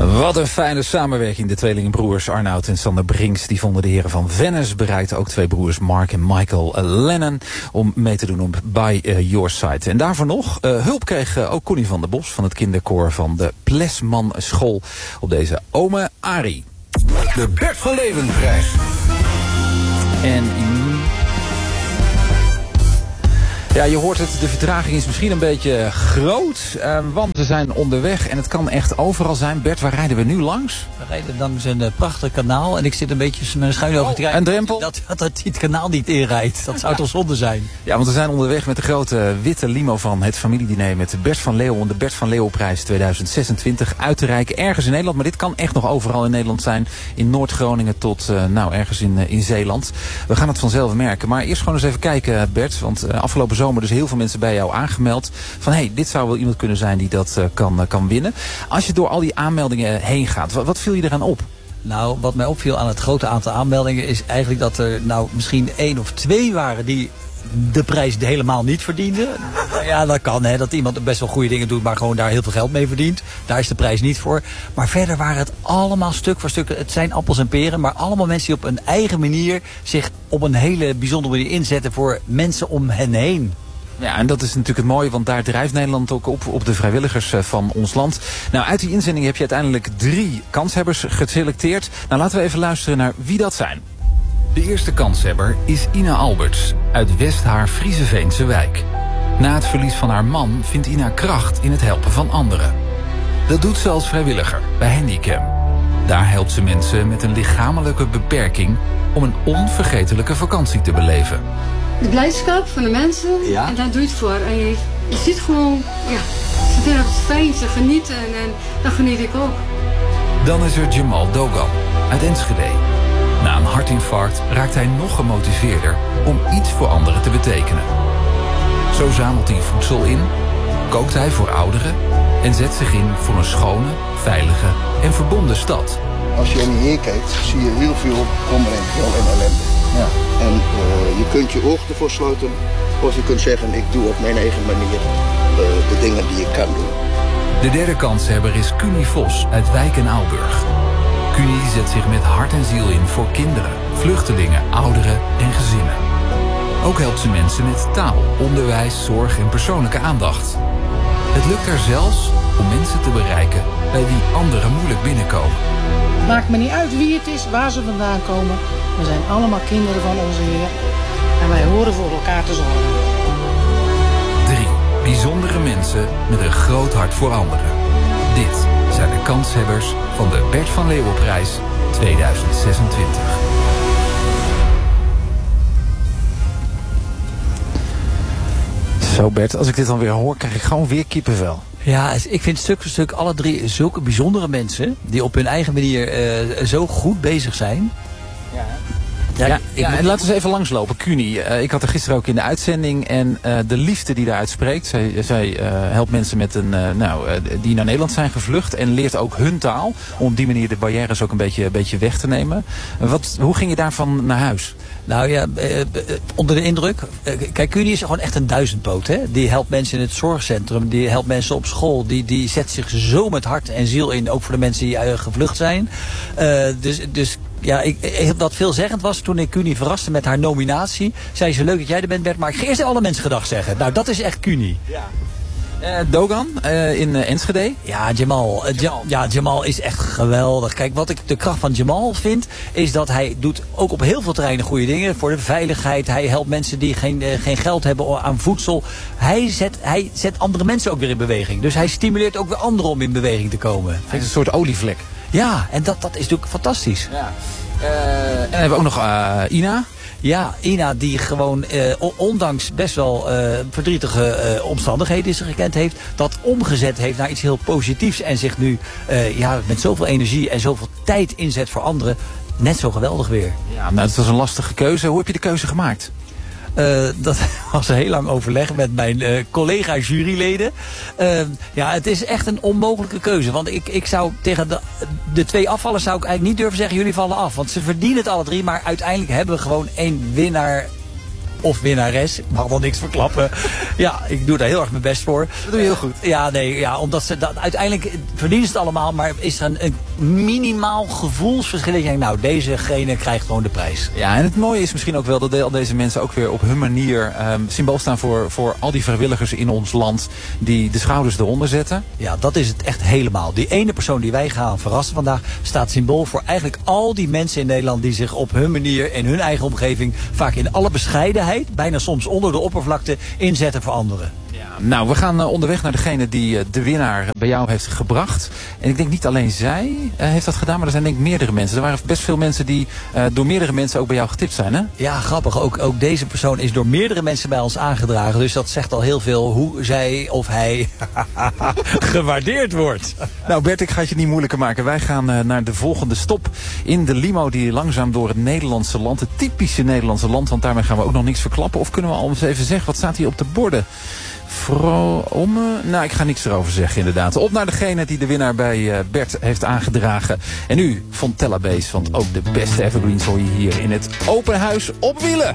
Wat een fijne samenwerking. De tweelingenbroers Arnoud en Sander Brinks die vonden de heren van Venice. Bereikten ook twee broers Mark en Michael Lennon om mee te doen op By Your Side. En daarvoor nog hulp kreeg ook Connie van der Bos van het kinderkoor van de Plesman School op deze Ome Arie. De Bert van Leeuwenprijs. En ja, je hoort het, de vertraging is misschien een beetje groot, want we zijn onderweg en het kan echt overal zijn. Bert, waar rijden we nu langs? We rijden langs een prachtig kanaal en ik zit een beetje met een schuin ogen te kijken. Een drempel? Dat het kanaal niet inrijdt. Dat zou toch zonde zijn? Ja, want we zijn onderweg met de grote witte limo van het familiediner met de Bert van Leeuwen, de Bert van Leeuwenprijs 2026 uit te reiken. Ergens in Nederland, maar dit kan echt nog overal in Nederland zijn. In Noord-Groningen tot ergens in Zeeland. We gaan het vanzelf merken. Maar eerst gewoon eens even kijken, Bert, want afgelopen zomer dus heel veel mensen bij jou aangemeld van hey, dit zou wel iemand kunnen zijn die dat kan winnen. Als je door al die aanmeldingen heen gaat, wat viel je eraan op? Nou, wat mij opviel aan het grote aantal aanmeldingen is eigenlijk dat er misschien 1 of 2 waren die de prijs helemaal niet verdienden. Ja, dat kan, hè, dat iemand best wel goede dingen doet, maar gewoon daar heel veel geld mee verdient. Daar is de prijs niet voor. Maar verder waren het allemaal stuk voor stuk. Het zijn appels en peren, maar allemaal mensen die op een eigen manier zich op een hele bijzondere manier inzetten voor mensen om hen heen. Ja, en dat is natuurlijk het mooie, want daar drijft Nederland ook op de vrijwilligers van ons land. Nou, uit die inzending heb je uiteindelijk 3 kanshebbers geselecteerd. Nou, laten we even luisteren naar wie dat zijn. De eerste kanshebber is Ina Alberts uit West-Haar-Frieseveense wijk. Na het verlies van haar man vindt Ina kracht in het helpen van anderen. Dat doet ze als vrijwilliger bij Handicam. Daar helpt ze mensen met een lichamelijke beperking om een onvergetelijke vakantie te beleven. De blijdschap van de mensen, ja. En daar doe je het voor. En je ziet gewoon, ja, ze vinden het fijn, ze genieten en dan geniet ik ook. Dan is er Jamal Dogan uit Enschede. Na een hartinfarct raakt hij nog gemotiveerder om iets voor anderen te betekenen. Zo zamelt hij voedsel in, kookt hij voor ouderen en zet zich in voor een schone, veilige en verbonden stad. Als je om je heen kijkt, zie je heel veel kommer en kwel en ellende. Ja. En je kunt je ogen ervoor sluiten, of je kunt zeggen, ik doe op mijn eigen manier de dingen die ik kan doen. De derde kanshebber is Cunie Vos uit Wijk en Aalburg. Cunie zet zich met hart en ziel in voor kinderen, vluchtelingen, ouderen en gezinnen. Ook helpt ze mensen met taal, onderwijs, zorg en persoonlijke aandacht. Het lukt haar zelfs om mensen te bereiken bij wie anderen moeilijk binnenkomen. Maakt me niet uit wie het is, waar ze vandaan komen. We zijn allemaal kinderen van onze Heer. En wij horen voor elkaar te zorgen. 3 bijzondere mensen met een groot hart voor anderen. Dit zijn de kanshebbers van de Bert van Leeuwenprijs 2026. Zo Bert, als ik dit dan weer hoor, krijg ik gewoon weer kippenvel. Ja, ik vind stuk voor stuk alle 3 zulke bijzondere mensen die op hun eigen manier zo goed bezig zijn. Ja, en laten we eens even langslopen. Cunie, ik had er gisteren ook in de uitzending. En de liefde die daaruit spreekt. Zij helpt mensen met die naar Nederland zijn gevlucht. En leert ook hun taal. Om op die manier de barrières ook een beetje weg te nemen. Hoe ging je daarvan naar huis? Nou ja, onder de indruk. Kijk, Cunie is gewoon echt een duizendpoot. Hè? Die helpt mensen in het zorgcentrum. Die helpt mensen op school. Die zet zich zo met hart en ziel in. Ook voor de mensen die gevlucht zijn. Dus ja, dat veelzeggend was toen ik Cunie verraste met haar nominatie. Zei ze, leuk dat jij er bent, Bert, maar ik ga eerst alle mensen gedag zeggen. Nou, dat is echt Cunie. Ja. Dogan in Enschede. Ja, Jamal is echt geweldig. Kijk, wat ik de kracht van Jamal vind, is dat hij doet ook op heel veel terreinen goede dingen. Voor de veiligheid. Hij helpt mensen die geen geld hebben aan voedsel. Hij zet andere mensen ook weer in beweging. Dus hij stimuleert ook weer anderen om in beweging te komen. Het is een soort olievlek. Ja, en dat is natuurlijk fantastisch. Ja. En dan hebben we ook nog Ina. Ja, Ina die gewoon ondanks best wel verdrietige omstandigheden die ze gekend heeft, dat omgezet heeft naar iets heel positiefs en zich nu met zoveel energie en zoveel tijd inzet voor anderen. Net zo geweldig weer. Ja, nou, het was een lastige keuze. Hoe heb je de keuze gemaakt? Dat was een heel lang overleg met mijn collega-juryleden. Het is echt een onmogelijke keuze. Want ik zou tegen de 2 afvallers zou ik eigenlijk niet durven zeggen, jullie vallen af. Want ze verdienen het alle 3, maar uiteindelijk hebben we gewoon 1 winnaar of winnares. Ik mag wel niks verklappen. Ja, ik doe daar heel erg mijn best voor. Dat doe je heel goed. Ja, omdat ze uiteindelijk verdienen ze het allemaal, maar is er een minimaal gevoelsverschil. Dat je denkt, nou, dezegene krijgt gewoon de prijs. Ja, en het mooie is misschien ook wel dat al deze mensen ook weer op hun manier symbool staan voor al die vrijwilligers in ons land die de schouders eronder zetten. Ja, dat is het echt helemaal. Die ene persoon die wij gaan verrassen vandaag staat symbool voor eigenlijk al die mensen in Nederland die zich op hun manier in hun eigen omgeving, vaak in alle bescheidenheid, bijna soms onder de oppervlakte, inzetten voor anderen. Nou, we gaan onderweg naar degene die de winnaar bij jou heeft gebracht. En ik denk niet alleen zij heeft dat gedaan, maar er zijn denk ik meerdere mensen. Er waren best veel mensen die door meerdere mensen ook bij jou getipt zijn, hè? Ja, grappig. Ook deze persoon is door meerdere mensen bij ons aangedragen. Dus dat zegt al heel veel hoe zij of hij gewaardeerd wordt. Nou Bert, ik ga het je niet moeilijker maken. Wij gaan naar de volgende stop in de limo die langzaam door het Nederlandse land, het typische Nederlandse land, want daarmee gaan we ook nog niks verklappen. Of kunnen we al eens even zeggen, wat staat hier op de borden? Nou, ik ga niks erover zeggen inderdaad. Op naar degene die de winnaar bij Bert heeft aangedragen. En nu Fontella Base, want ook de beste evergreens hoor je hier in het open huis op wielen.